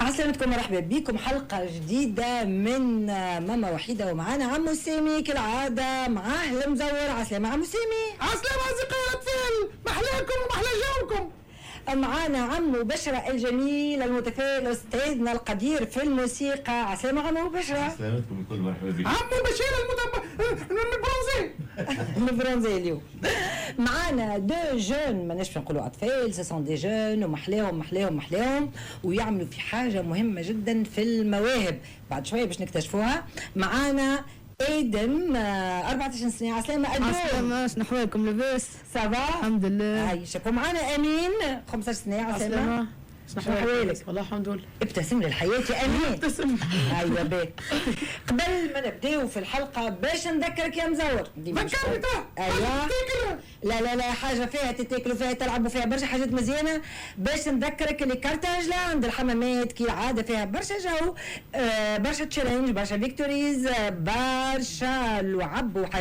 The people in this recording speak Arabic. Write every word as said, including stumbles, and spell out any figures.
عسلامتكم، مرحبا بكم حلقة جديدة من ماما وحيدة، ومعانا عمو سامي كالعادة. معاه المزور. عسلامة عمو سامي. عسلامة أصدقائي الأطفال، محلاكم ومحلى جوكم. معانا عمو بشرة الجميل المتفائل، أستاذنا القدير في الموسيقى. عسلامة عمو بشرة. عسلامتكم الكل، مرحبا بكم. عمو بشير المدب البرونزي البرونزي اليوم. معانا دو جون، ما نجمش نقولوا اطفال، سي سون دي جون ومحلاهم محلاهم محلاهم ويعملوا في حاجه مهمه جدا في المواهب. بعد شويه باش نكتشفوها. معانا ادم أربعة عشر سنه. عسلامة عسلامة، شنو احوالكم؟ لاباس؟ صافا الحمد لله. عايشك. ومعانا امين خمسة عشر سنه. عسلامة، شنو احوالك؟ والله الحمد لله. ابتسم للحياه يا امين. ابتسم. ايوه باك. قبل ما نبداو في الحلقه باش نذكرك يا مزور، ذكرني ترى. ايوه. لا لا لا، حاجه فيها تتاكلوا فيها تلعبوا فيها برشا حاجات مزيانه. باش نذكرك اللي كارتاج عند الحمامات كي العاده فيها برشا جو، آه برشا تشالنج، برشا فيكتوريز، آه برشا لعب وحاجات